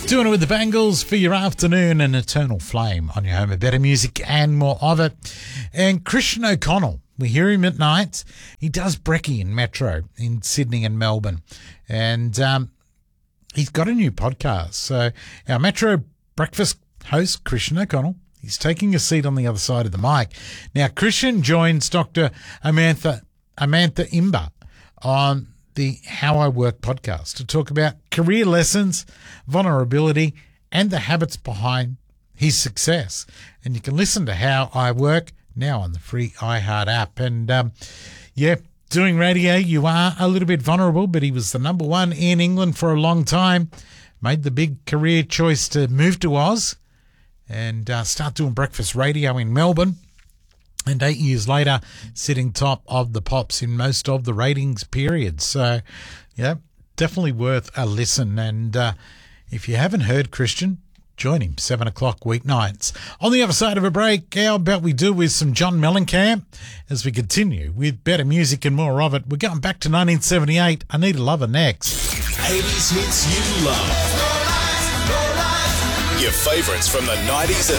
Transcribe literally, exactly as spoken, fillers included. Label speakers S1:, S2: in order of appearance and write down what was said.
S1: Doing it with the Bangles for your afternoon, an eternal flame on your home of better music and more of it. And Christian O'Connell, we hear him at night. He does Brekkie in Metro in Sydney and Melbourne. And um, he's got a new podcast. So our Metro breakfast host, Christian O'Connell, he's taking a seat on the other side of the mic. Now, Christian joins Doctor Amantha, Amantha Imber on the How I Work podcast to talk about career lessons, vulnerability, and the habits behind his success. And you can listen to How I Work now on the free iHeart app. And, um, yeah, doing radio, you are a little bit vulnerable, but he was the number one in England for a long time, made the big career choice to move to Oz and uh, start doing breakfast radio in Melbourne. And eight years later, sitting top of the pops in most of the ratings periods. So, yeah, definitely worth a listen. And uh, if you haven't heard Christian, join him, seven o'clock weeknights. On the other side of a break, how about we do with some John Mellencamp as we continue with better music and more of it. We're going back to nineteen seventy-eight. Anita Lover next.
S2: eighties hits you love. Your favourites from the nineties and